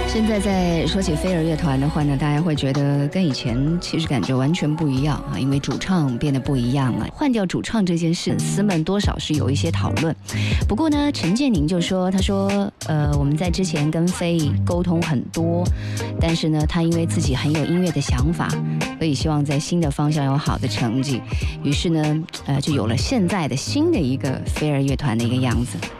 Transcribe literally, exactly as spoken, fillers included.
现在在说起飞儿乐团的话呢，大家会觉得跟以前其实感觉完全不一样啊，因为主唱变得不一样了。换掉主唱这件事，粉丝们多少是有一些讨论。不过呢，陈建宁就说，他说，呃，我们在之前跟飞沟通很多，但是呢，他因为自己很有音乐的想法，所以希望在新的方向有好的成绩，于是呢，呃，就有了现在的新的一个飞儿乐团的一个样子。